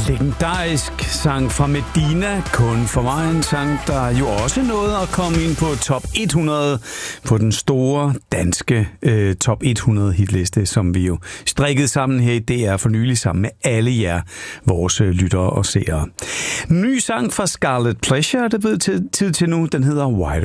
legendarisk sang fra Medina, kun for mig en sang, der jo også nåede at komme ind på top 100 på den store danske top 100 hitliste, som vi jo strikkede sammen her i DR for nylig sammen med alle jer, vores lyttere og seere. Ny sang fra Scarlet Pleasure, der blev tid til nu, den hedder Wide